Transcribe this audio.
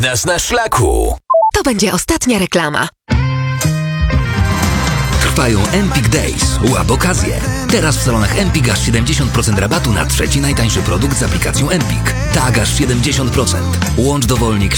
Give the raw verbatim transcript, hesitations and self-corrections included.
Nas na szlaku. To będzie ostatnia reklama. Trwają Empik Days. Łap okazję. Teraz w salonach Empik aż siedemdziesiąt procent rabatu na trzeci najtańszy produkt z aplikacją Empik. Tak, aż siedemdziesiąt procent. Łącz dowolnik